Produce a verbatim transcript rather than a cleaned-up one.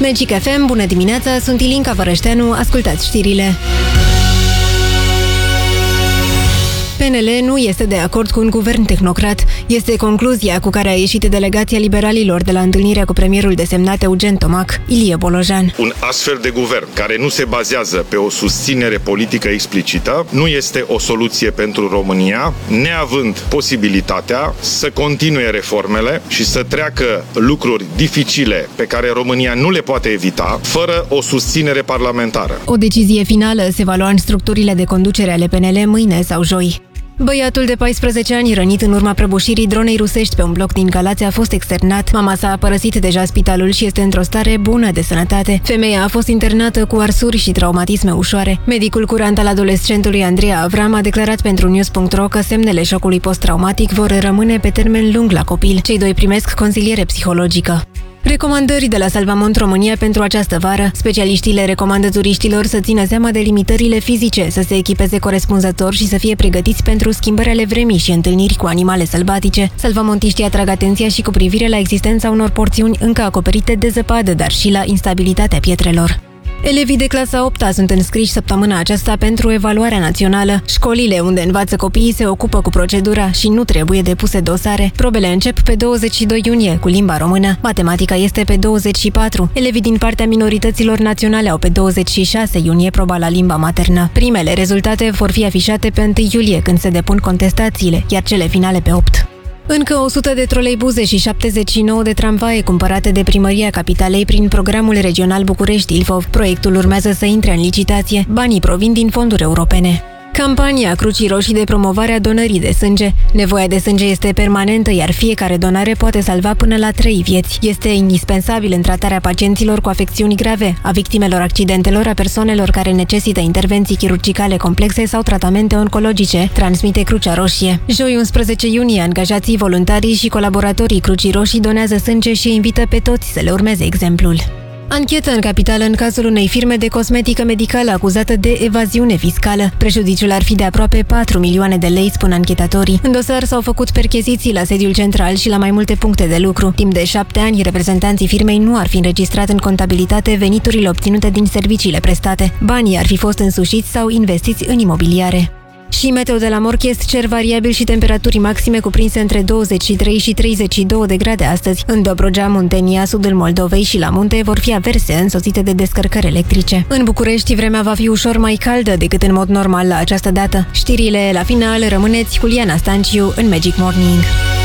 Magic F M, bună dimineața, sunt Ilinca Vărășteanu, ascultați știrile. P N L nu este de acord cu un guvern tehnocrat. Este concluzia cu care a ieșit delegația liberalilor de la întâlnirea cu premierul desemnat Eugen Tomac, Ilie Bolojan. Un astfel de guvern, care nu se bazează pe o susținere politică explicită, nu este o soluție pentru România, neavând posibilitatea să continue reformele și să treacă lucruri dificile pe care România nu le poate evita, fără o susținere parlamentară. O decizie finală se va lua în structurile de conducere ale P N L mâine sau joi. Băiatul de paisprezece ani, rănit în urma prăbușirii dronei rusești pe un bloc din Galați, a fost externat. Mama sa a părăsit deja spitalul și este într-o stare bună de sănătate. Femeia a fost internată cu arsuri și traumatisme ușoare. Medicul curant al adolescentului Andreea Avram a declarat pentru news punct ro că semnele șocului post-traumatic vor rămâne pe termen lung la copil. Cei doi primesc consiliere psihologică. Recomandări de la Salvamont România pentru această vară. Specialiștii le recomandă turiștilor să țină seama de limitările fizice, să se echipeze corespunzător și să fie pregătiți pentru schimbări ale vremii și întâlniri cu animale sălbatice. Salvamontiștii atrag atenția și cu privire la existența unor porțiuni încă acoperite de zăpadă, dar și la instabilitatea pietrelor. Elevii de clasa a opta sunt înscriși săptămâna aceasta pentru evaluarea națională. Școlile unde învață copiii se ocupă cu procedura și nu trebuie depuse dosare. Probele încep pe douăzeci și doi iunie cu limba română. Matematica este pe douăzeci și patru. Elevii din partea minorităților naționale au pe douăzeci și șase iunie proba la limba maternă. Primele rezultate vor fi afișate pe întâi iulie, când se depun contestațiile, iar cele finale pe opt. Încă o sută de troleibuze și șaptezeci și nouă de tramvaie cumpărate de Primăria Capitalei prin programul regional București-Ilfov. Proiectul urmează să intre în licitație. Banii provin din fonduri europene. Campania Crucii Roșii de promovare a donării de sânge. Nevoia de sânge este permanentă, iar fiecare donare poate salva până la trei vieți. Este indispensabil în tratarea pacienților cu afecțiuni grave, a victimelor accidentelor, a persoanelor care necesită intervenții chirurgicale complexe sau tratamente oncologice, transmite Crucea Roșie. Joi unsprezece iunie, angajații, voluntarii și colaboratorii Crucii Roșii donează sânge și invită pe toți să le urmeze exemplul. Anchetă în capitală în cazul unei firme de cosmetică medicală acuzată de evaziune fiscală. Prejudiciul ar fi de aproape patru milioane de lei, spun anchetatorii. În dosar s-au făcut percheziții la sediul central și la mai multe puncte de lucru. Timp de șapte ani, reprezentanții firmei nu ar fi înregistrat în contabilitate veniturile obținute din serviciile prestate. Banii ar fi fost însușiți sau investiți în imobiliare. Și meteo de la Morchest, cer variabil și temperaturi maxime cuprinse între douăzeci și trei și treizeci și două de grade astăzi. În Dobrogea, Muntenia, sudul Moldovei și la munte vor fi averse însoțite de descărcări electrice. În București, vremea va fi ușor mai caldă decât în mod normal la această dată. Știrile la final, rămâneți cu Liana Stanciu în Magic Morning.